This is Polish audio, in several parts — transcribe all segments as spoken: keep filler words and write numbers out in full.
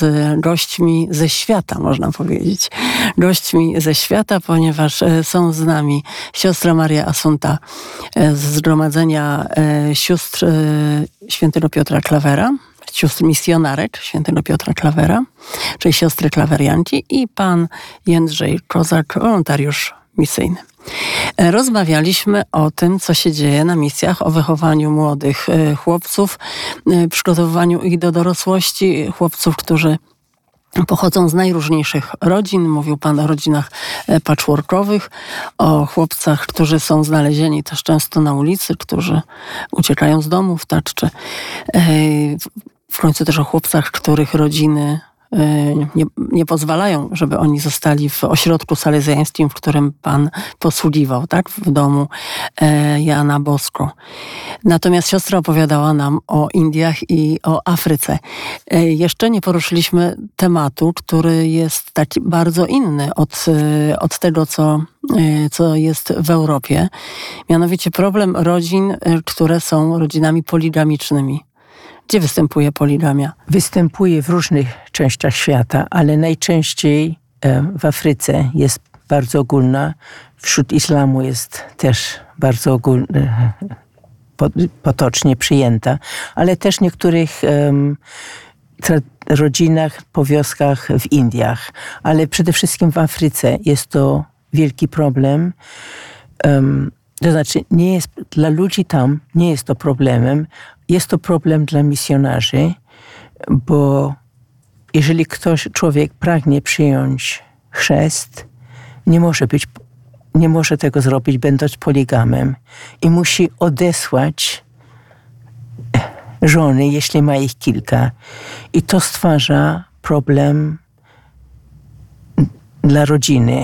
gośćmi ze świata, można powiedzieć. Gośćmi ze świata, ponieważ są z nami siostra Maria Assunta z Zgromadzenia Sióstr Świętego Piotra Klawera, sióstr misjonarek Świętego Piotra Klawera, czyli siostry klawerianki, i pan Jędrzej Kozak, wolontariusz misyjny. Rozmawialiśmy o tym, co się dzieje na misjach, o wychowaniu młodych chłopców, przygotowywaniu ich do dorosłości, chłopców, którzy pochodzą z najróżniejszych rodzin. Mówił pan o rodzinach patchworkowych, o chłopcach, którzy są znalezieni też często na ulicy, którzy uciekają z domów, tak, czy w końcu też o chłopcach, których rodziny Nie, nie pozwalają, żeby oni zostali w ośrodku salezjańskim, w którym pan posługiwał, tak? W domu e, Jana Bosko. Natomiast siostra opowiadała nam o Indiach i o Afryce. E, jeszcze nie poruszyliśmy tematu, który jest taki bardzo inny od, od tego, co, e, co jest w Europie. Mianowicie problem rodzin, które są rodzinami poligamicznymi. Gdzie występuje poligamia? Występuje w różnych częściach świata, ale najczęściej w Afryce jest bardzo ogólna. Wśród islamu jest też bardzo ogólna, potocznie przyjęta, ale też w niektórych um, tra- rodzinach, po wioskach w Indiach. Ale przede wszystkim w Afryce jest to wielki problem. Um, to znaczy, nie jest, dla ludzi tam nie jest to problemem. Jest to problem dla misjonarzy, bo jeżeli ktoś, człowiek pragnie przyjąć chrzest, nie może być, nie może tego zrobić, będąc poligamem, i musi odesłać żony, jeśli ma ich kilka. I to stwarza problem dla rodziny.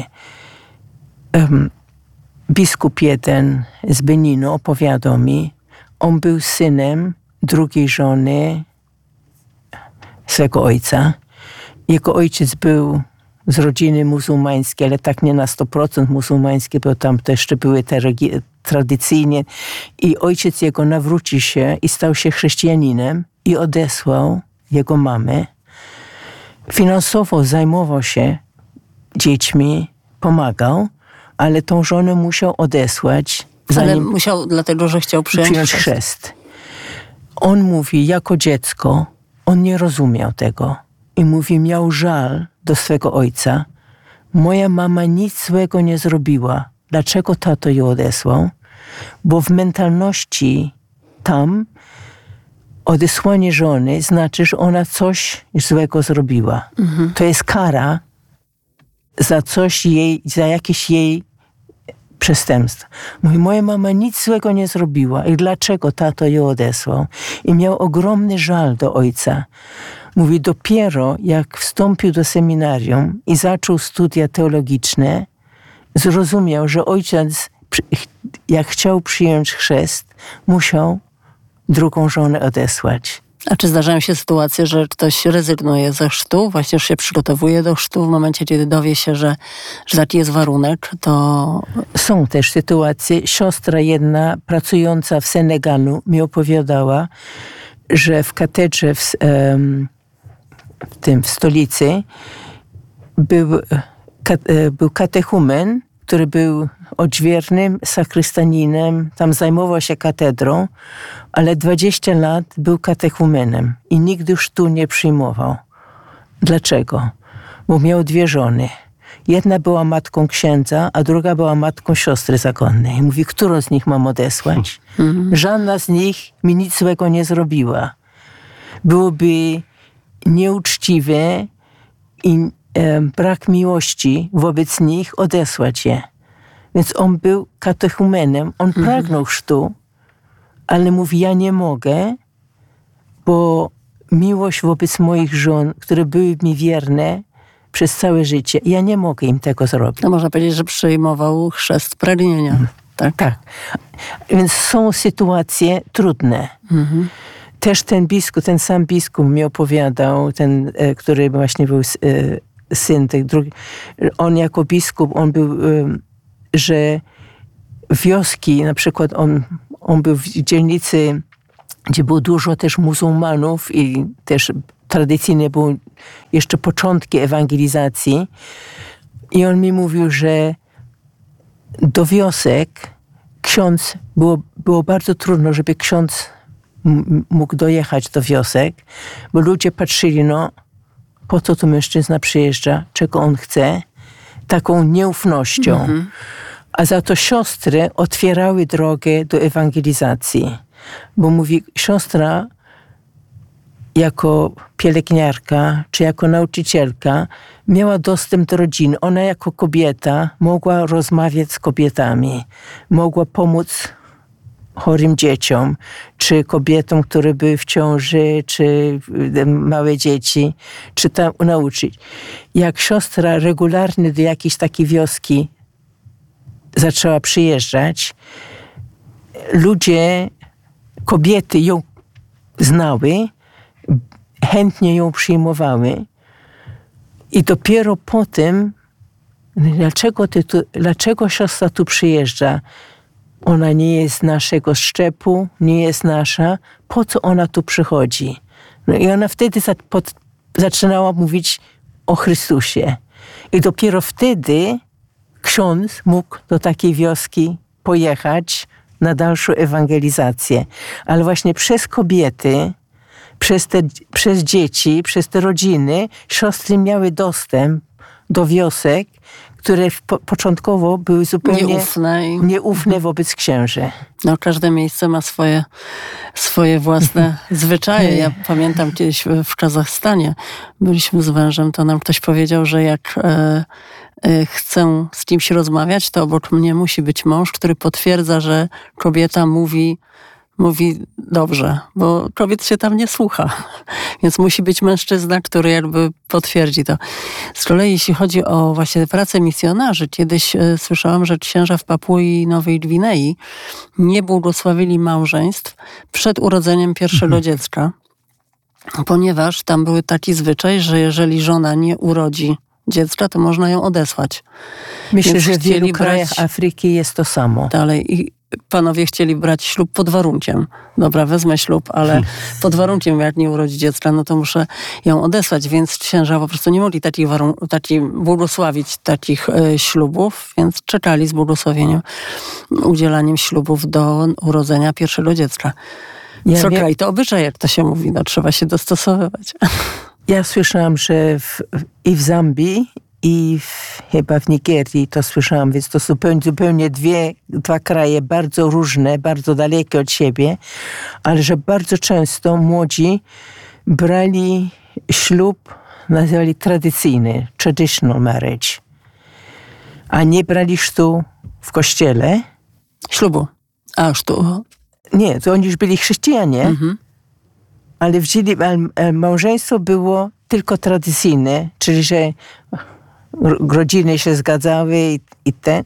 Um, biskup jeden z Beninu opowiadał mi, on był synem drugiej żony swego ojca. Jego ojciec był z rodziny muzułmańskiej, ale tak nie na sto procent muzułmańskiej, bo tam też jeszcze były te regi- tradycyjnie. I ojciec jego nawrócił się i stał się chrześcijaninem i odesłał jego mamę. Finansowo zajmował się dziećmi, pomagał, ale tą żonę musiał odesłać. Ale musiał dlatego, że chciał przyjąć, przyjąć chrzest. chrzest. On mówi, jako dziecko, on nie rozumiał tego. I mówi, miał żal do swego ojca. Moja mama nic złego nie zrobiła. Dlaczego tato ją odesłał? Bo w mentalności tam odesłanie żony znaczy, że ona coś złego zrobiła. Mhm. To jest kara za coś jej, za jakieś jej przestępstwa. Mówi, moja mama nic złego nie zrobiła. I dlaczego tato ją odesłał? I miał ogromny żal do ojca. Mówi, dopiero jak wstąpił do seminarium i zaczął studia teologiczne, zrozumiał, że ojciec, jak chciał przyjąć chrzest, musiał drugą żonę odesłać. A czy zdarzają się sytuacje, że ktoś rezygnuje ze chrztu, właśnie już się przygotowuje do chrztu, w momencie, kiedy dowie się, że, że taki jest warunek, to... Są też sytuacje. Siostra jedna, pracująca w Senegalu, mi opowiadała, że w katedrze w, w tym, w stolicy był, był katechumen, który był odźwiernym sakrystaninem, tam zajmował się katedrą, ale dwadzieścia lat był katechumenem i nigdy chrztu nie przyjmował. Dlaczego? Bo miał dwie żony. Jedna była matką księdza, a druga była matką siostry zakonnej. Mówi, którą z nich mam odesłać? Mhm. Żadna z nich mi nic złego nie zrobiła. Byłoby nieuczciwe i e, brak miłości wobec nich odesłać je. Więc on był katechumenem, on mhm. pragnął chrztu, ale mówi, ja nie mogę, bo miłość wobec moich żon, które były mi wierne przez całe życie, ja nie mogę im tego zrobić. No można powiedzieć, że przyjmował chrzest pragnienia. Mhm. Tak? Tak. Więc są sytuacje trudne. Mhm. Też ten biskup, ten sam biskup mi opowiadał, ten, który właśnie był syn tych drugich, on jako biskup, on był, że wioski, na przykład on, on był w dzielnicy, gdzie było dużo też muzułmanów i też tradycyjnie były jeszcze początki ewangelizacji. I on mi mówił, że do wiosek ksiądz, było, było bardzo trudno, żeby ksiądz m- mógł dojechać do wiosek, bo ludzie patrzyli, no po co tu mężczyzna przyjeżdża, czego on chce, taką nieufnością. Mhm. A za to siostry otwierały drogę do ewangelizacji. Bo mówi, siostra jako pielęgniarka czy jako nauczycielka miała dostęp do rodziny. Ona jako kobieta mogła rozmawiać z kobietami. Mogła pomóc chorym dzieciom, czy kobietom, które były w ciąży, czy małe dzieci, czy tam nauczyć. Jak siostra regularnie do jakiejś takiej wioski zaczęła przyjeżdżać, ludzie, kobiety ją znały, chętnie ją przyjmowały i dopiero potem, dlaczego, ty tu, dlaczego siostra tu przyjeżdża? Ona nie jest naszego szczepu, nie jest nasza. Po co ona tu przychodzi? No i ona wtedy za, pod, zaczynała mówić o Chrystusie. I dopiero wtedy ksiądz mógł do takiej wioski pojechać na dalszą ewangelizację. Ale właśnie przez kobiety, przez, te, przez dzieci, przez te rodziny siostry miały dostęp do wiosek, które po, początkowo były zupełnie nieufne, i... nieufne wobec księży. No, każde miejsce ma swoje, swoje własne zwyczaje. Ja pamiętam kiedyś w, w Kazachstanie byliśmy z mężem, to nam ktoś powiedział, że jak e, e, chcę z kimś rozmawiać, to obok mnie musi być mąż, który potwierdza, że kobieta mówi mówi dobrze, bo kobiet się tam nie słucha. Więc musi być mężczyzna, który jakby potwierdzi to. Z kolei jeśli chodzi o właśnie pracę misjonarzy, kiedyś e, słyszałam, że księża w Papui Nowej Gwinei nie błogosławili małżeństw przed urodzeniem pierwszego dziecka, ponieważ tam był taki zwyczaj, że jeżeli żona nie urodzi dziecka, to można ją odesłać. Myślę, Więc że w wielu krajach brać... Afryki jest to samo. Dalej. I panowie chcieli brać ślub pod warunkiem. Dobra, wezmę ślub, ale pod warunkiem, jak nie urodzi dziecka, no to muszę ją odesłać, więc księża po prostu nie mogli takich warun- taki, błogosławić takich e, ślubów, więc czekali z błogosławieniem, udzielaniem ślubów do urodzenia pierwszego dziecka. Ja Co wie... kraj to obyczaj, jak to się mówi, no trzeba się dostosowywać. Ja słyszałam, że w, i w Zambii, i w, chyba w Nigerii to słyszałam, więc to zupełnie, zupełnie dwie, dwa kraje bardzo różne, bardzo dalekie od siebie, ale że bardzo często młodzi brali ślub, nazywali tradycyjny, traditional marriage, a nie brali chrztu w kościele. Ślubu. A, chrztu. Nie, to oni już byli chrześcijanie, mhm. ale wzięli, małżeństwo było tylko tradycyjne, czyli że rodziny się zgadzały i, i ten.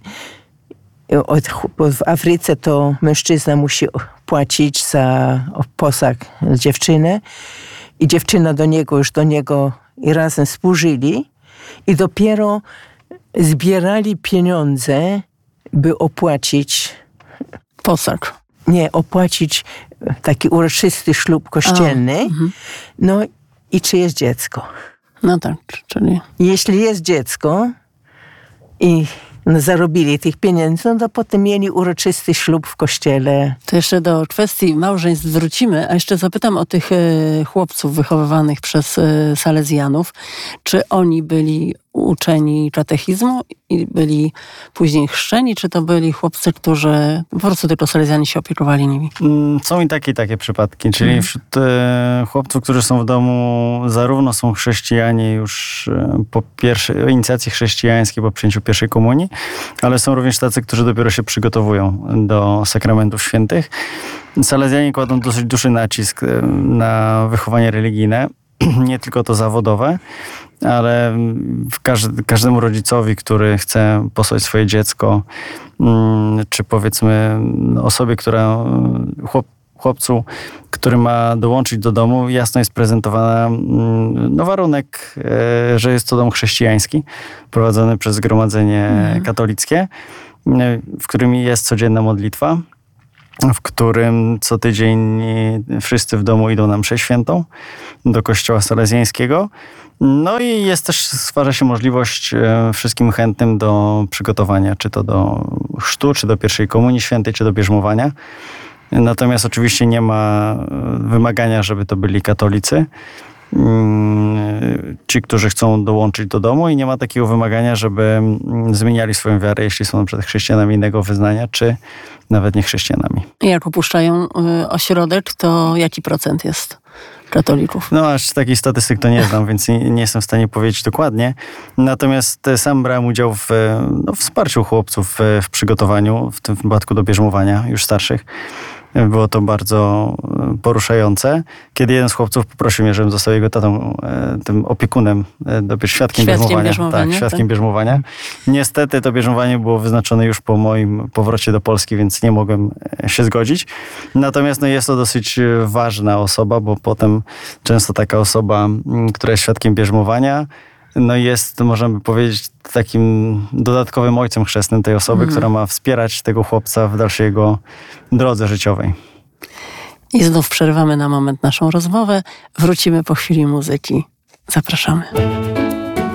W Afryce to mężczyzna musi płacić za posag dziewczynę i dziewczyna do niego, już do niego i razem współżyli i dopiero zbierali pieniądze, by opłacić posag. Nie, opłacić taki uroczysty ślub kościelny. A, mhm. No i czy jest dziecko? No tak, czyli... Jeśli jest dziecko i zarobili tych pieniędzy, no to potem mieli uroczysty ślub w kościele. To jeszcze do kwestii małżeństw wrócimy, a jeszcze zapytam o tych e, chłopców wychowywanych przez e, salezjanów. Czy oni byli uczeni katechizmu i byli później chrzczeni, czy to byli chłopcy, którzy po prostu tylko salezjanie się opiekowali nimi? Są i takie i takie przypadki, czyli mm. wśród e, chłopców, którzy są w domu, zarówno są chrześcijanie już e, po pierwszej inicjacji chrześcijańskiej, po przyjęciu pierwszej komunii, ale są również tacy, którzy dopiero się przygotowują do sakramentów świętych. Salezjanie kładą dosyć duży nacisk na wychowanie religijne, nie tylko to zawodowe, ale w każdy, każdemu rodzicowi, który chce posłać swoje dziecko, czy powiedzmy osobie, która, chłop, chłopcu, który ma dołączyć do domu, jasno jest prezentowana no, warunek, że jest to dom chrześcijański, prowadzony przez zgromadzenie mhm. katolickie, w którym jest codzienna modlitwa. w którym co tydzień wszyscy w domu idą na mszę świętą do kościoła salezjańskiego. No i jest też, stwarza się możliwość wszystkim chętnym do przygotowania, czy to do chrztu, czy do pierwszej komunii świętej, czy do bierzmowania. Natomiast oczywiście nie ma wymagania, żeby to byli katolicy, ci, którzy chcą dołączyć do domu, i nie ma takiego wymagania, żeby zmieniali swoją wiarę, jeśli są na przykład chrześcijanami innego wyznania, czy nawet nie chrześcijanami. Jak opuszczają ośrodek, to jaki procent jest katolików? No aż takich statystyk to nie znam, więc nie, nie jestem w stanie powiedzieć dokładnie. Natomiast sam brałem udział w no, wsparciu chłopców w, w przygotowaniu, w tym wypadku do bierzmowania już starszych. Było to bardzo poruszające. Kiedy jeden z chłopców poprosił mnie, żebym został jego tatą, tym opiekunem, do, świadkiem, Świadkiem bierzmowania. bierzmowania, Tak, świadkiem tak. bierzmowania. Niestety to bierzmowanie było wyznaczone już po moim powrocie do Polski, więc nie mogłem się zgodzić. Natomiast no, jest to dosyć ważna osoba, bo potem często taka osoba, która jest świadkiem bierzmowania, no jest, można by powiedzieć, takim dodatkowym ojcem chrzestnym tej osoby, mhm. która ma wspierać tego chłopca w dalszej jego drodze życiowej. I znów przerwamy na moment naszą rozmowę. Wrócimy po chwili muzyki. Zapraszamy.